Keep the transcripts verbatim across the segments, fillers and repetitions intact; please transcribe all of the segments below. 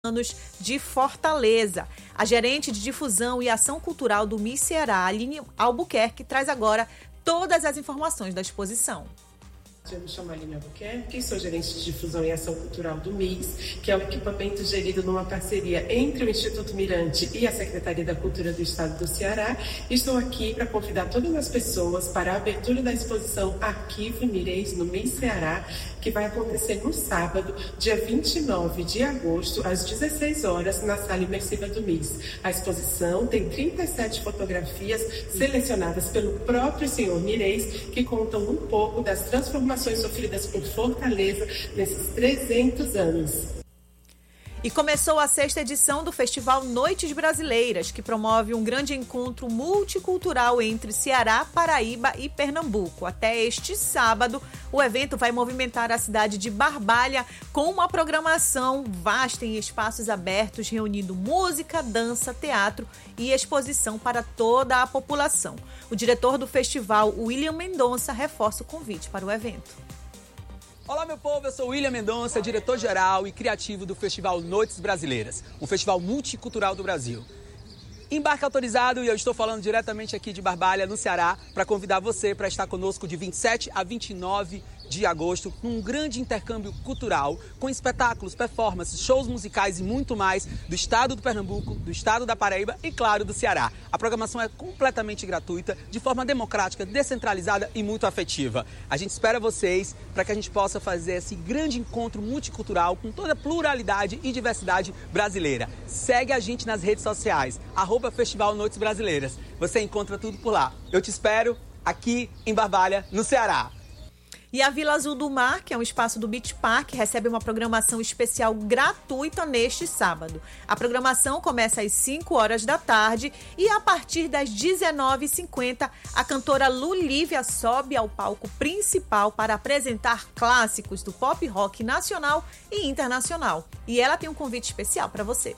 anos de Fortaleza. A gerente de difusão e ação cultural do M I S Ceará, Aline Albuquerque, traz agora todas as informações da exposição. Eu me chamo Aline Albuquerque, sou gerente de difusão e ação cultural do M I S, que é um equipamento gerido numa parceria entre o Instituto Mirante e a Secretaria da Cultura do Estado do Ceará. Estou aqui para convidar todas as pessoas para a abertura da exposição Arquivo Mireis no M I S Ceará, que vai acontecer no sábado, dia vinte e nove de agosto, às dezesseis horas, na sala imersiva do M I S. A exposição tem trinta e sete fotografias selecionadas pelo próprio senhor Mireis, que contam um pouco das transformações sofridas por Fortaleza nesses trezentos anos. E começou a sexta edição do Festival Noites Brasileiras, que promove um grande encontro multicultural entre Ceará, Paraíba e Pernambuco. Até este sábado, o evento vai movimentar a cidade de Barbalha com uma programação vasta em espaços abertos, reunindo música, dança, teatro e exposição para toda a população. O diretor do festival, William Mendonça, reforça o convite para o evento. Olá, meu povo, eu sou William Mendonça, diretor-geral e criativo do Festival Noites Brasileiras, um festival multicultural do Brasil. Embarque autorizado e eu estou falando diretamente aqui de Barbalha, no Ceará, para convidar você para estar conosco de vinte e sete a vinte e nove de agosto, num grande intercâmbio cultural, com espetáculos, performances, shows musicais e muito mais do estado do Pernambuco, do estado da Paraíba e, claro, do Ceará. A programação é completamente gratuita, de forma democrática, descentralizada e muito afetiva. A gente espera vocês para que a gente possa fazer esse grande encontro multicultural com toda a pluralidade e diversidade brasileira. Segue a gente nas redes sociais, arroba Festival Noites Brasileiras. Você encontra tudo por lá. Eu te espero aqui em Barbalha, no Ceará. E a Vila Azul do Mar, que é um espaço do Beach Park, recebe uma programação especial gratuita neste sábado. A programação começa às cinco horas da tarde e a partir das dezenove e cinquenta, a cantora Lu Lívia sobe ao palco principal para apresentar clássicos do pop rock nacional e internacional. E ela tem um convite especial para você.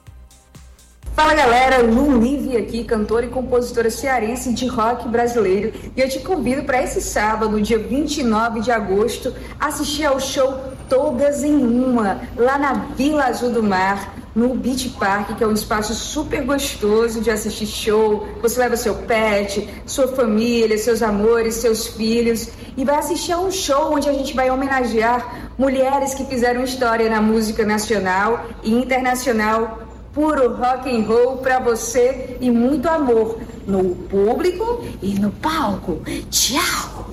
Fala galera, Lu Lívia aqui, cantora e compositora cearense de rock brasileiro, e eu te convido para esse sábado, dia vinte e nove de agosto, assistir ao show Todas em Uma, lá na Vila Azul do Mar, no Beach Park, que é um espaço super gostoso de assistir show. Você leva seu pet, sua família, seus amores, seus filhos, e vai assistir a um show onde a gente vai homenagear mulheres que fizeram história na música nacional e internacional. Puro rock and roll pra você e muito amor no público e no palco. Tchau!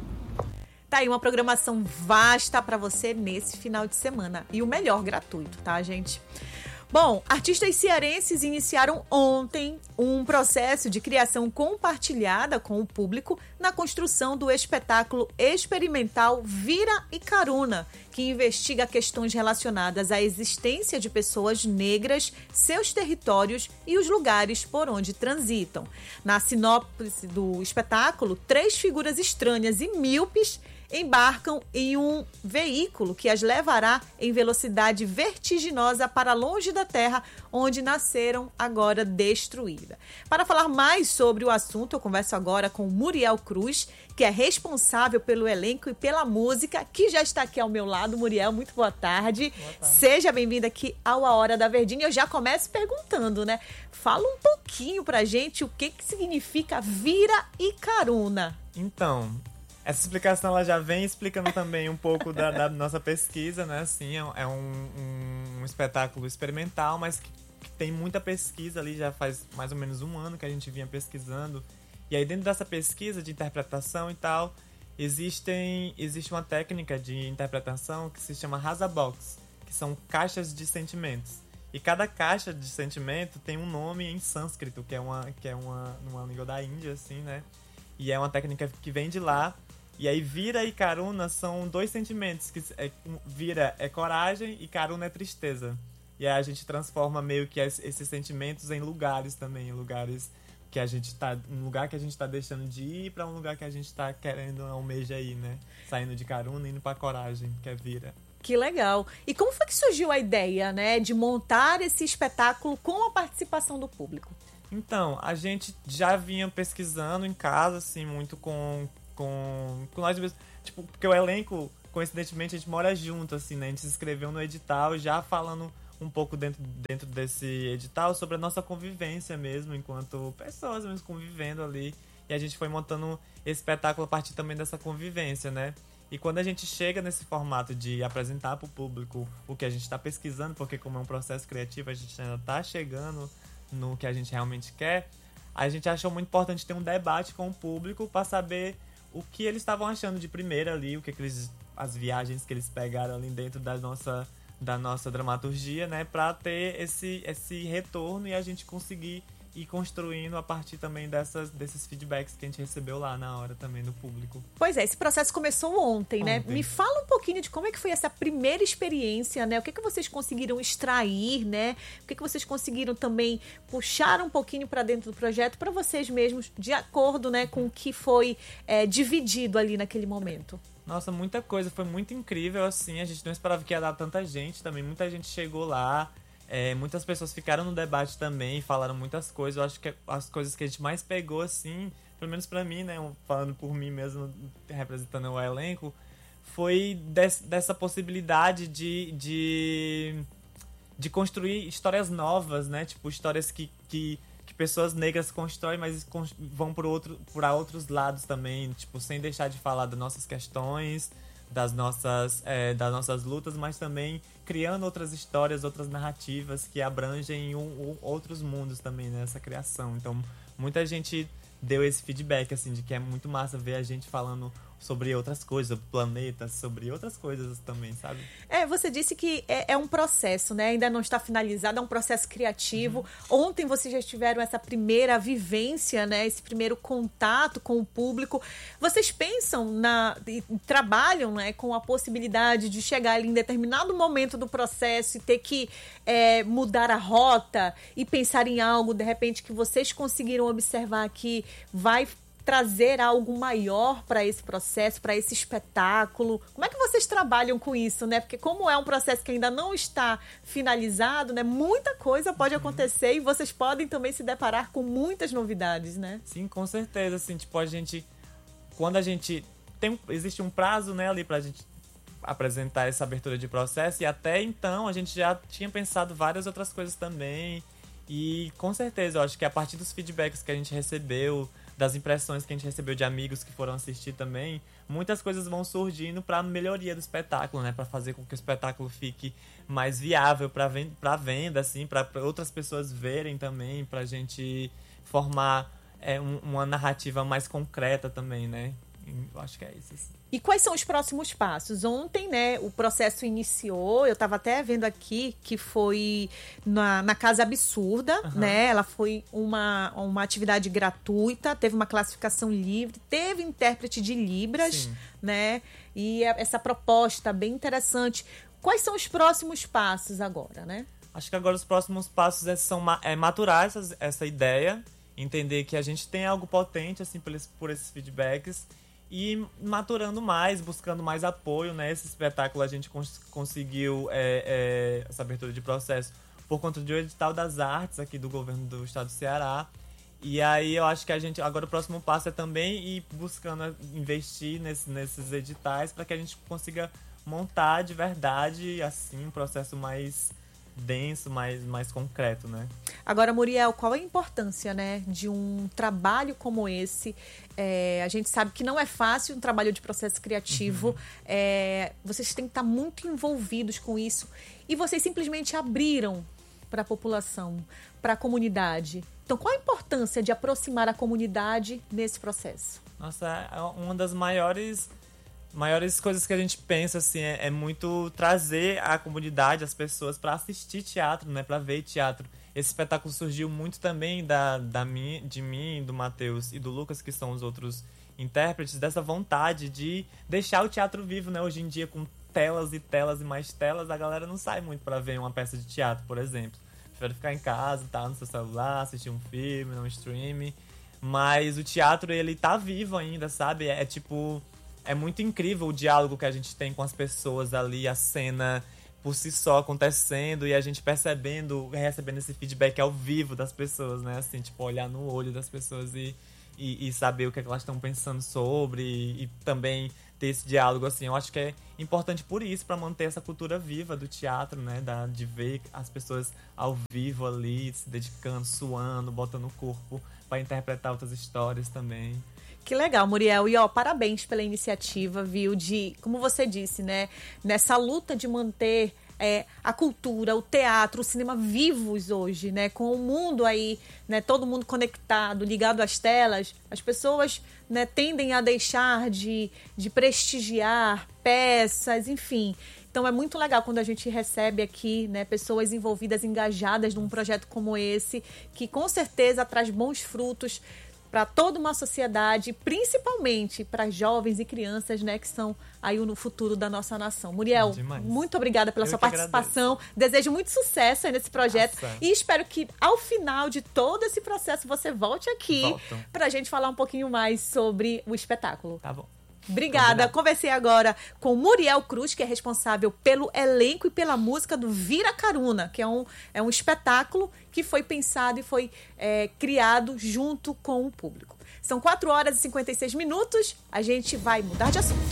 Tá aí uma programação vasta pra você nesse final de semana. E o melhor, gratuito, tá, gente? Bom, artistas cearenses iniciaram ontem um processo de criação compartilhada com o público na construção do espetáculo experimental Vira e Caruna, que investiga questões relacionadas à existência de pessoas negras, seus territórios e os lugares por onde transitam. Na sinopse do espetáculo, três figuras estranhas e míopes embarcam em um veículo que as levará em velocidade vertiginosa para longe da Terra, onde nasceram, agora destruída. Para falar mais sobre o assunto, eu converso agora com Muriel Cruz, que é responsável pelo elenco e pela música, que já está aqui ao meu lado. Muriel, muito boa tarde. Boa tarde. Seja bem-vinda aqui ao A Hora da Verdinha. Eu já começo perguntando, né? Fala um pouquinho pra gente o que, que significa Vira e Caruna. Então, essa explicação ela já vem explicando também um pouco da, da nossa pesquisa, né? Assim, é um, um, um espetáculo experimental, mas que, que tem muita pesquisa ali, já faz mais ou menos um ano que a gente vinha pesquisando. E aí dentro dessa pesquisa de interpretação e tal, existem, existe uma técnica de interpretação que se chama Rasa Box, que são caixas de sentimentos. E cada caixa de sentimento tem um nome em sânscrito, que é uma, que é uma, uma língua da Índia, assim, né? E é uma técnica que vem de lá. E aí Vira e Caruna são dois sentimentos, que é, Vira é coragem e Caruna é tristeza. E aí a gente transforma meio que esses sentimentos em lugares também, em lugares que a gente tá, um lugar que a gente tá deixando de ir para um lugar que a gente tá querendo almeja ir, né? Saindo de Caruna e indo pra coragem, que é Vira. Que legal. E como foi que surgiu a ideia, né, de montar esse espetáculo com a participação do público? Então, a gente já vinha pesquisando em casa, assim, muito com com, com nós mesmos, tipo, porque o elenco, coincidentemente, a gente mora junto, assim, né? A gente se inscreveu no edital já falando um pouco dentro, dentro desse edital sobre a nossa convivência mesmo, enquanto pessoas mesmo convivendo ali. E a gente foi montando esse espetáculo a partir também dessa convivência, né? E quando a gente chega nesse formato de apresentar para o público o que a gente está pesquisando, porque como é um processo criativo, a gente ainda está chegando no que a gente realmente quer, a gente achou muito importante ter um debate com o público para saber o que eles estavam achando de primeira ali, o que, que eles, as viagens que eles pegaram ali dentro da nossa, da nossa dramaturgia, né? Para ter esse, esse retorno e a gente conseguir ir construindo a partir também dessas, desses feedbacks que a gente recebeu lá na hora também do público. Pois é, esse processo começou ontem, né? Ontem. Me fala um pouquinho de como é que foi essa primeira experiência, né? O que, que vocês conseguiram extrair, né? O que, que vocês conseguiram também puxar um pouquinho para dentro do projeto para vocês mesmos, de acordo, né, com o que foi é, dividido ali naquele momento. Nossa, muita coisa, foi muito incrível, assim, a gente não esperava que ia dar tanta gente também, muita gente chegou lá. É, muitas pessoas ficaram no debate também, falaram muitas coisas. Eu acho que as coisas que a gente mais pegou, assim, pelo menos pra mim, né, falando por mim mesmo, representando o elenco, foi des, dessa possibilidade de, de, de construir histórias novas, né? Tipo, histórias que, que, que pessoas negras constroem, mas vão por outro, por outros lados também, tipo, sem deixar de falar das nossas questões, das nossas, é, das nossas lutas, mas também criando outras histórias, outras narrativas que abrangem um, um, outros mundos também nessa criação. Então, muita gente deu esse feedback, assim, de que é muito massa ver a gente falando sobre outras coisas, sobre planetas, sobre outras coisas também, sabe? É, você disse que é, é um processo, né? Ainda não está finalizado, é um processo criativo. Uhum. Ontem vocês já tiveram essa primeira vivência, né? Esse primeiro contato com o público. Vocês pensam na, e trabalham, né, com a possibilidade de chegar ali em determinado momento do processo e ter que é, mudar a rota e pensar em algo, de repente, que vocês conseguiram observar que vai trazer algo maior para esse processo, para esse espetáculo? Como é que vocês trabalham com isso, né? Porque como é um processo que ainda não está finalizado, né? Muita coisa pode acontecer e vocês podem também se deparar com muitas novidades, né? Sim, com certeza, assim, tipo, a gente, quando a gente tem, existe um prazo, né, ali pra gente apresentar essa abertura de processo, e até então a gente já tinha pensado várias outras coisas também, e com certeza, eu acho que a partir dos feedbacks que a gente recebeu, das impressões que a gente recebeu de amigos que foram assistir também, muitas coisas vão surgindo para melhoria do espetáculo, né? Para fazer com que o espetáculo fique mais viável para venda, para venda, assim, para outras pessoas verem também, para a gente formar é, um, uma narrativa mais concreta também, né? Eu acho que é isso. Assim. E quais são os próximos passos? Ontem, né, o processo iniciou, eu estava até vendo aqui que foi na, na Casa Absurda, uhum. né? Ela foi uma, uma atividade gratuita, teve uma classificação livre, teve intérprete de Libras, Sim. né? E essa proposta bem interessante. Quais são os próximos passos agora, né? Acho que agora os próximos passos é, são é, maturar essa, essa ideia, entender que a gente tem algo potente, assim, por, esse, por esses feedbacks, e maturando mais, buscando mais apoio, né? Esse espetáculo a gente cons- conseguiu é, é, essa abertura de processo por conta do edital das artes aqui do governo do estado do Ceará. E aí eu acho que a gente, agora o próximo passo é também ir buscando investir nesse, nesses editais para que a gente consiga montar de verdade, assim, um processo mais denso, mais, mais concreto, né? Agora, Muriel, qual a importância, né, de um trabalho como esse? É, a gente sabe que não é fácil um trabalho de processo criativo. Uhum. É, vocês têm que estar muito envolvidos com isso. E vocês simplesmente abriram para a população, para a comunidade. Então, qual a importância de aproximar a comunidade nesse processo? Nossa, é uma das maiores... maiores coisas que a gente pensa, assim, é, é muito trazer a comunidade, as pessoas, para assistir teatro, né? Para ver teatro. Esse espetáculo surgiu muito também da, da mim, de mim, do Matheus e do Lucas, que são os outros intérpretes, dessa vontade de deixar o teatro vivo, né? Hoje em dia, com telas e telas e mais telas, a galera não sai muito para ver uma peça de teatro, por exemplo. Prefere ficar em casa, tá no seu celular, assistir um filme, no stream. Mas o teatro, ele tá vivo ainda, sabe? É, é tipo... É muito incrível o diálogo que a gente tem com as pessoas ali, a cena por si só acontecendo e a gente percebendo, recebendo esse feedback ao vivo das pessoas, né? Assim, tipo, olhar no olho das pessoas e, e, e saber o que, é que elas estão pensando sobre e, e também ter esse diálogo, assim. Eu acho que é importante por isso, para manter essa cultura viva do teatro, né? Da, de ver as pessoas ao vivo ali, se dedicando, suando, botando o corpo para interpretar outras histórias também. Que legal, Muriel. E, ó, parabéns pela iniciativa, viu? De, como você disse, né? Nessa luta de manter é, a cultura, o teatro, o cinema vivos hoje, né? Com o mundo aí, né? Todo mundo conectado, ligado às telas, as pessoas, né, tendem a deixar de, de prestigiar peças, enfim. Então é muito legal quando a gente recebe aqui, né, pessoas envolvidas, engajadas num projeto como esse, que com certeza traz bons frutos para toda uma sociedade, principalmente para jovens e crianças, né, que são aí no futuro da nossa nação. Muriel, Demais. Muito obrigada pela Eu sua que participação. agradeço. Desejo muito sucesso aí nesse projeto. Nossa. E espero que ao final de todo esse processo você volte aqui Volto. para a gente falar um pouquinho mais sobre o espetáculo. Tá bom. Obrigada. Combinado. Conversei agora com Muriel Cruz, que é responsável pelo elenco e pela música do Vira Caruna, que é um, é um espetáculo que foi pensado e foi é, criado junto com o público. São quatro horas e cinquenta e seis minutos. A gente vai mudar de assunto.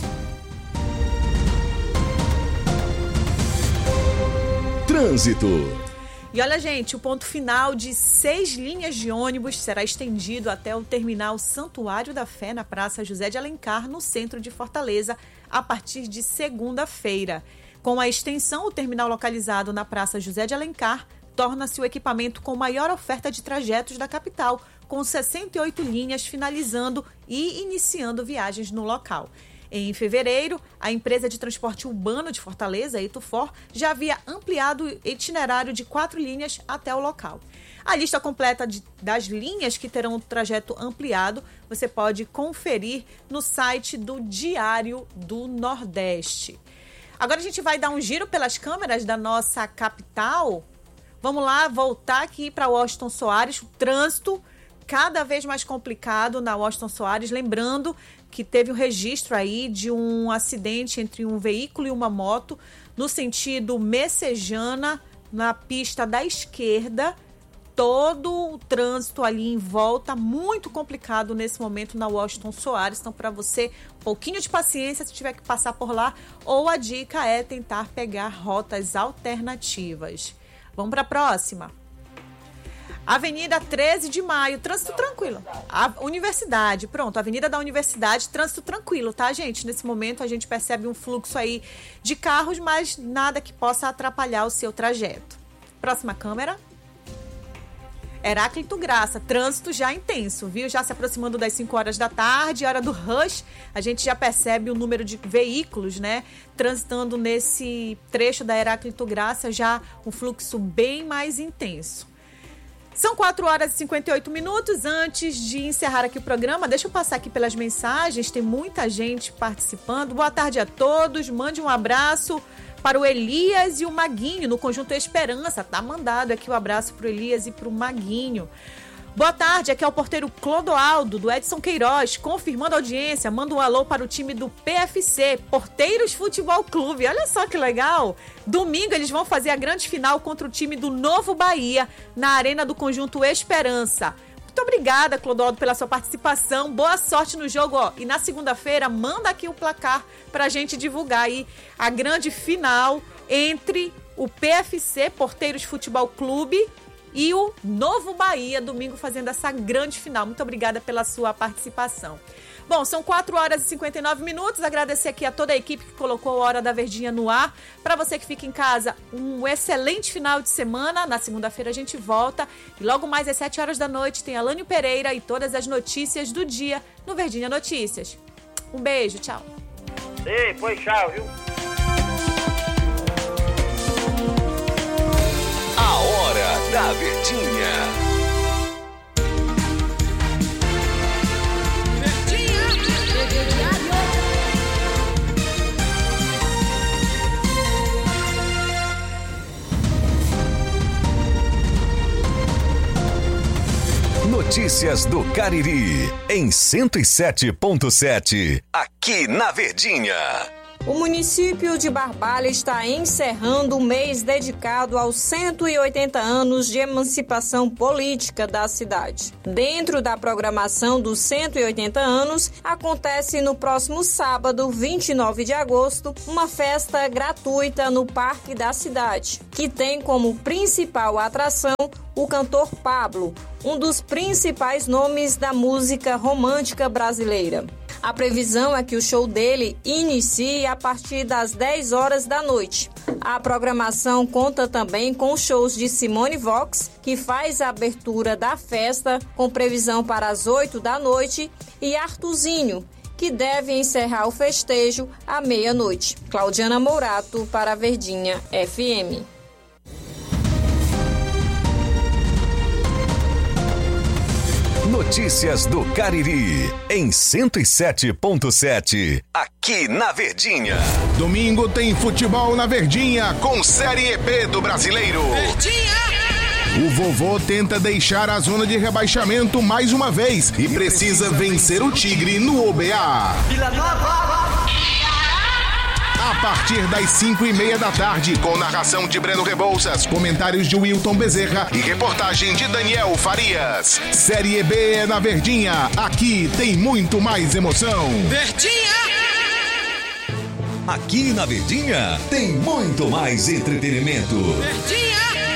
Trânsito. E olha, gente, o ponto final de seis linhas de ônibus será estendido até o terminal Santuário da Fé, na Praça José de Alencar, no centro de Fortaleza, a partir de segunda-feira. Com a extensão, o terminal localizado na Praça José de Alencar torna-se o equipamento com maior oferta de trajetos da capital, com sessenta e oito linhas finalizando e iniciando viagens no local. Em fevereiro, a empresa de transporte urbano de Fortaleza, Etufor, já havia ampliado o itinerário de quatro linhas até o local. A lista completa de, das linhas que terão o trajeto ampliado você pode conferir no site do Diário do Nordeste. Agora a gente vai dar um giro pelas câmeras da nossa capital. Vamos lá, voltar aqui para Washington Soares. O trânsito cada vez mais complicado na Washington Soares. Lembrando que teve um registro aí de um acidente entre um veículo e uma moto no sentido Messejana, na pista da esquerda. Todo o trânsito ali em volta, muito complicado nesse momento na Washington Soares. Então, para você, um pouquinho de paciência se tiver que passar por lá, ou a dica é tentar pegar rotas alternativas. Vamos para a próxima. Avenida treze de maio, trânsito tranquilo. A Universidade, pronto, Avenida da Universidade, trânsito tranquilo, tá, gente? Nesse momento a gente percebe um fluxo aí de carros, mas nada que possa atrapalhar o seu trajeto. Próxima câmera. Heráclito Graça, trânsito já intenso, viu? Já se aproximando das cinco horas da tarde, hora do rush, a gente já percebe o número de veículos, né? Transitando nesse trecho da Heráclito Graça, já um fluxo bem mais intenso. São quatro horas e cinquenta e oito minutos. Antes de encerrar aqui o programa, deixa eu passar aqui pelas mensagens, tem muita gente participando. Boa tarde a todos, mande um abraço para o Elias e o Maguinho, no Conjunto Esperança. Tá mandado aqui o abraço para o Elias e para o Maguinho. Boa tarde, aqui é o porteiro Clodoaldo, do Edson Queiroz, confirmando a audiência. Manda um alô para o time do P F C, Porteiros Futebol Clube. Olha só que legal. Domingo eles vão fazer a grande final contra o time do Novo Bahia, na Arena do Conjunto Esperança. Muito obrigada, Clodoaldo, pela sua participação. Boa sorte no jogo, ó. E na segunda-feira, manda aqui o placar pra gente divulgar aí a grande final entre o P F C, Porteiros Futebol Clube, e o Novo Bahia, domingo, fazendo essa grande final. Muito obrigada pela sua participação. Bom, são quatro horas e cinquenta e nove minutos. Agradecer aqui a toda a equipe que colocou a Hora da Verdinha no ar. Para você que fica em casa, um excelente final de semana. Na segunda-feira a gente volta. E logo mais às sete horas da noite tem Alânio Pereira e todas as notícias do dia no Verdinha Notícias. Um beijo, tchau. Ei, foi tchau, viu? A Hora da Verdinha. Notícias do Cariri, em cento e sete ponto sete, aqui na Verdinha. O município de Barbalha está encerrando o mês dedicado aos cento e oitenta anos de emancipação política da cidade. Dentro da programação dos cento e oitenta anos, acontece no próximo sábado, vinte e nove de agosto, uma festa gratuita no Parque da Cidade, que tem como principal atração o cantor Pablo, um dos principais nomes da música romântica brasileira. A previsão é que o show dele inicie a partir das dez horas da noite. A programação conta também com shows de Simone Vox, que faz a abertura da festa, com previsão para as oito da noite, e Artuzinho, que deve encerrar o festejo à meia-noite. Claudiana Mourato, para a Verdinha F M. Notícias do Cariri, em cento e sete ponto sete, aqui na Verdinha. Domingo tem futebol na Verdinha, com Série B do Brasileiro. Verdinha! O vovô tenta deixar a zona de rebaixamento mais uma vez e precisa vencer o Tigre no O B A. Vila Nova! A partir das cinco e meia da tarde, com narração de Breno Rebouças, comentários de Wilton Bezerra e reportagem de Daniel Farias. Série B na Verdinha, aqui tem muito mais emoção. Verdinha! Aqui na Verdinha tem muito mais entretenimento. Verdinha!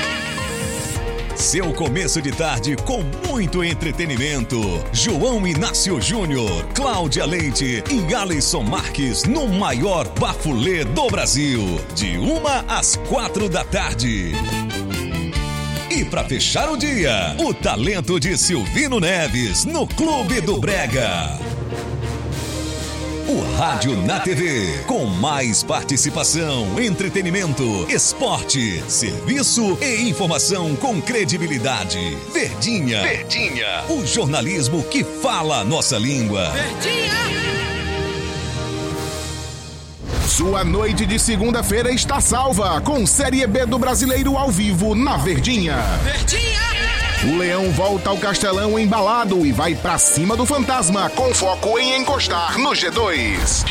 Seu começo de tarde com muito entretenimento. João Inácio Júnior, Cláudia Leite e Alisson Marques no maior bafulê do Brasil. De uma às quatro da tarde. E para fechar o dia, o talento de Silvino Neves no Clube do Brega. O rádio na T V, com mais participação, entretenimento, esporte, serviço e informação com credibilidade. Verdinha. Verdinha. O jornalismo que fala a nossa língua. Verdinha. Sua noite de segunda-feira está salva com Série B do Brasileiro ao vivo na Verdinha. Verdinha. O Leão volta ao Castelão embalado e vai pra cima do Fantasma, com foco em encostar no G dois.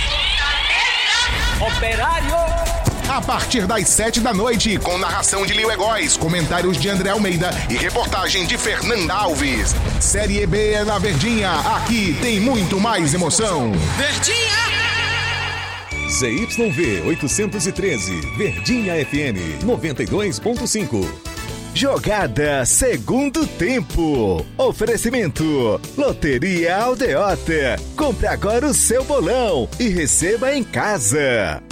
Operário! A partir das sete da noite, com narração de Lio Egóis, comentários de André Almeida e reportagem de Fernanda Alves. Série B na Verdinha, aqui tem muito mais emoção. Verdinha! Z Y V oitocentos e treze, Verdinha F M noventa e dois ponto cinco. Jogada Segundo Tempo. Oferecimento Loteria Aldeota. Compre agora o seu bolão e receba em casa.